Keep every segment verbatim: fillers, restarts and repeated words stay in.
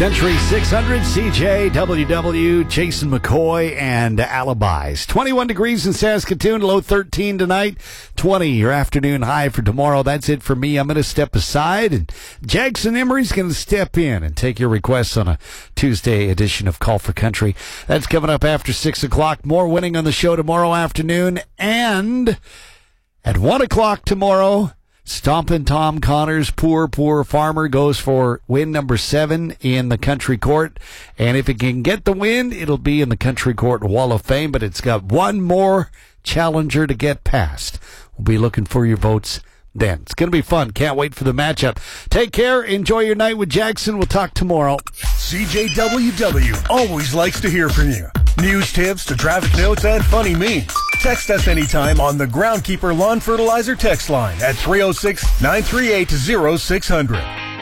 Country six hundred, C J W W, Jason McCoy, and Alibis. twenty-one degrees in Saskatoon, low thirteen tonight, twenty your afternoon high for tomorrow. That's it for me. I'm going to step aside, and Jackson Emery's going to step in and take your requests on a Tuesday edition of Call for Country. That's coming up after six o'clock. More winning on the show tomorrow afternoon, and at one o'clock tomorrow, Stompin' Tom Connors, Poor, Poor Farmer, goes for win number seven in the Country Court. And if it can get the win, it'll be in the Country Court Wall of Fame, but it's got one more challenger to get past. We'll be looking for your votes then. It's going to be fun. Can't wait for the matchup. Take care. Enjoy your night with Jackson. We'll talk tomorrow. C J W W always likes to hear from you. News tips to traffic notes and funny memes. Text us anytime on the Groundkeeper Lawn Fertilizer text line at three oh six, nine three eight, oh six hundred.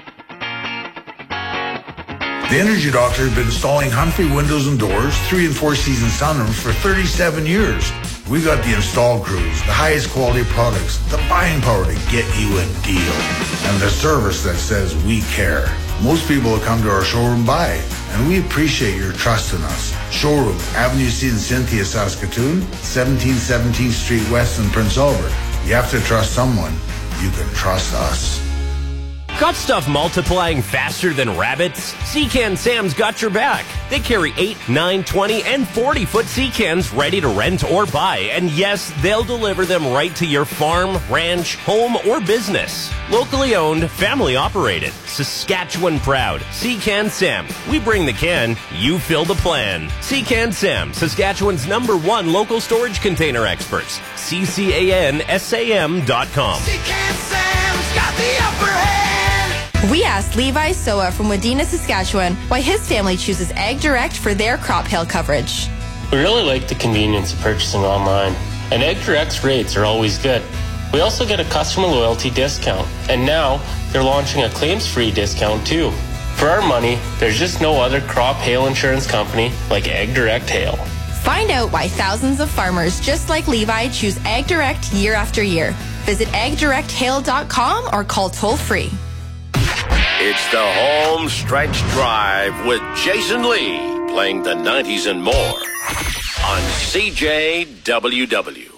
The Energy Doctor has been installing Humphrey windows and doors, three and four season sunrooms for thirty-seven years. We got the install crews, the highest quality products, the buying power to get you a deal, and the service that says we care. Most people will come to our showroom buy, and we appreciate your trust in us. Showroom, Avenue C in Cynthia, Saskatoon, seventeen seventeenth Street West in Prince Albert. You have to trust someone. You can trust us. Got stuff multiplying faster than rabbits? Secan Sam's got your back. They carry eight, nine, twenty, and forty-foot Secans ready to rent or buy. And yes, they'll deliver them right to your farm, ranch, home, or business. Locally owned, family operated. Saskatchewan proud. Secan Sam. We bring the can, you fill the plan. Secan Sam, Saskatchewan's number one local storage container experts. C C A N S A M dot com. Secan Sam's got the upper hand. We asked Levi Soa from Wadena, Saskatchewan, why his family chooses Ag Direct for their crop hail coverage. We really like the convenience of purchasing online, and Ag Direct's rates are always good. We also get a customer loyalty discount, and now they're launching a claims-free discount too. For our money, there's just no other crop hail insurance company like Ag Direct Hail. Find out why thousands of farmers just like Levi choose Ag Direct year after year. Visit ag direct hail dot com or call toll-free. It's the Home Stretch Drive with Jason Lee, playing the nineties and more on C J W W.